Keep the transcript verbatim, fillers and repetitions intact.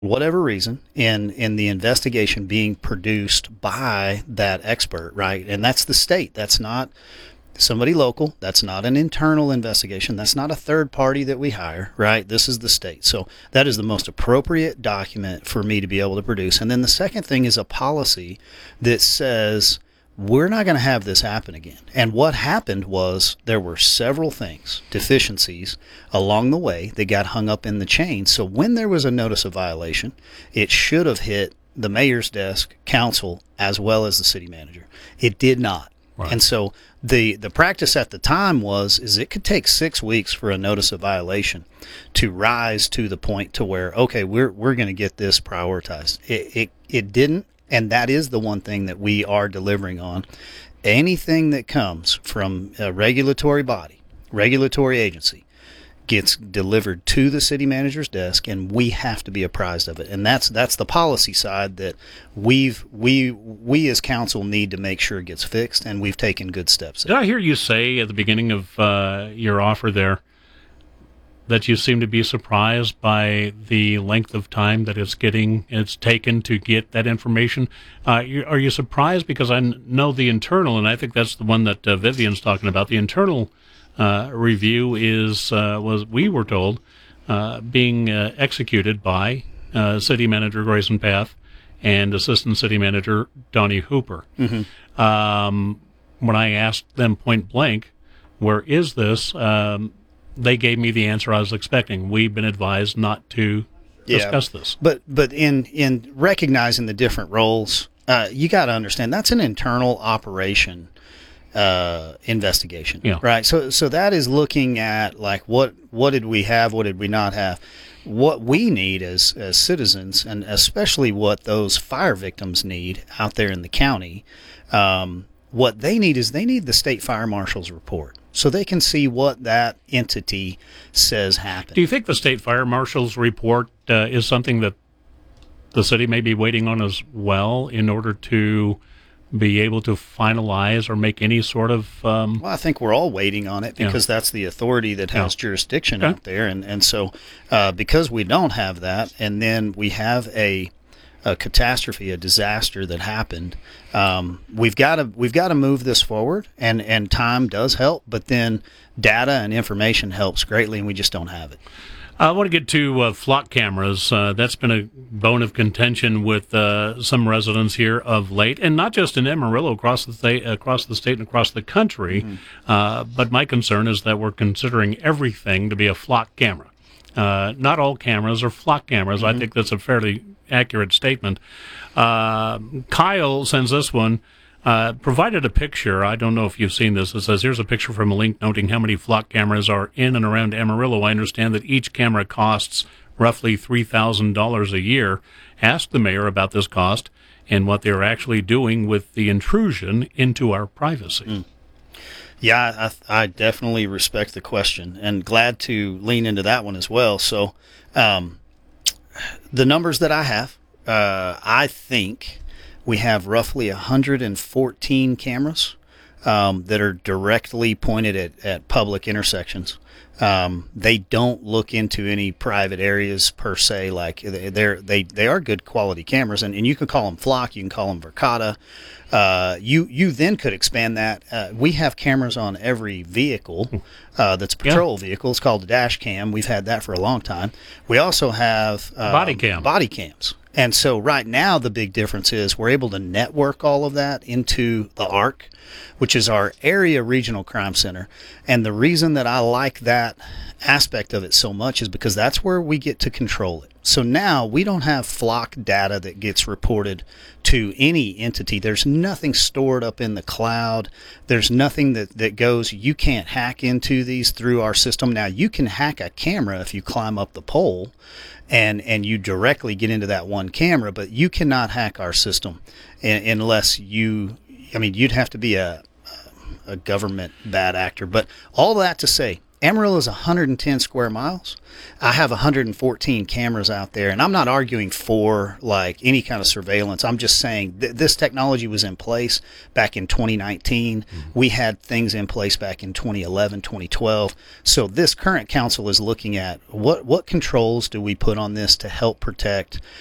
whatever reason, in in the investigation being produced by that expert, right? And that's the state. That's not somebody local. That's not an internal investigation. That's not a third party that we hire, right? This is the state. So that is the most appropriate document for me to be able to produce. And then the second thing is a policy that says we're not going to have this happen again. And what happened was there were several things, deficiencies along the way that got hung up in the chain. So when there was a notice of violation, it should have hit the mayor's desk, council, as well as the city manager. It did not. Right. And so the the practice at the time was is it could take six weeks for a notice of violation to rise to the point to where, okay, we're we're going to get this prioritized. It, it it didn't. And that is the one thing that we are delivering on. Anything that comes from a regulatory body, regulatory agency, gets delivered to the city manager's desk, and we have to be apprised of it. And that's that's the policy side that we've we we as council need to make sure it gets fixed, and we've taken good steps. Did I hear you say at the beginning of uh, your offer there that you seem to be surprised by the length of time that it's getting, it's taken to get that information? Uh, you, are you surprised? Because I n- know the internal, and I think that's the one that uh, Vivian's talking about. The internal uh, review is, uh, was we were told, uh, being uh, executed by uh, City Manager Grayson Path and Assistant City Manager Donnie Hooper. Mm-hmm. Um, when I asked them point blank, where is this? Um, they gave me the answer I was expecting. We've been advised not to discuss yeah, this. But but in, in recognizing the different roles, uh, you got to understand that's an internal operation uh, investigation, yeah. right? So so that is looking at like what what did we have, what did we not have, what we need as as citizens, and especially what those fire victims need out there in the county. Um, what they need is they need the state fire marshal's report, so they can see what that entity says happened. Do you think the state fire marshal's report uh, is something that the city may be waiting on as well in order to be able to finalize or make any sort of... Um... Well, I think we're all waiting on it because yeah. that's the authority that has yeah. jurisdiction okay. out there. And, and so uh, because we don't have that, and then we have a... a catastrophe, a disaster that happened. Um, we've got to we've got to move this forward, and, and time does help, but then data and information helps greatly, and we just don't have it. I want to get to uh, flock cameras. Uh, that's been a bone of contention with uh, some residents here of late, and not just in Amarillo, across the state, across the state and across the country. Mm-hmm. Uh, but my concern is that we're considering everything to be a flock camera. Uh, not all cameras are flock cameras. Mm-hmm. I think that's a fairly accurate statement. Uh, Kyle sends this one, uh, provided a picture. I don't know if you've seen this. It says, here's a picture from a link noting how many flock cameras are in and around Amarillo. I understand that each camera costs roughly three thousand dollars a year. Ask the mayor about this cost and what they're actually doing with the intrusion into our privacy. Mm. Yeah, I, I definitely respect the question and glad to lean into that one as well. So um, the numbers that I have, uh, I think we have roughly one hundred fourteen cameras um, that are directly pointed at, at public intersections. Um, they don't look into any private areas per se. Like they're, they they are good quality cameras, and, and you can call them flock, you can call them Verkada. Uh, you you then could expand that. Uh, we have cameras on every vehicle uh, that's a patrol yeah. vehicle. It's called a dash cam. We've had that for a long time. We also have um, body cam. body cams. And so right now the big difference is we're able to network all of that into the A R C, which is our area regional crime center. And the reason that I like that aspect of it so much is because that's where we get to control it. So now we don't have flock data that gets reported to any entity. There's nothing stored up in the cloud. There's nothing that, that goes, you can't hack into these through our system. Now you can hack a camera if you climb up the pole and, and you directly get into that one camera, but you cannot hack our system unless you, I mean, you'd have to be a, a government bad actor. But all that to say, Amarillo is one hundred ten square miles. I have one hundred fourteen cameras out there, and I'm not arguing for like any kind of surveillance. I'm just saying th- this technology was in place back in twenty nineteen. Mm-hmm. We had things in place back in twenty eleven, twenty twelve. So this current council is looking at what what controls do we put on this to help protect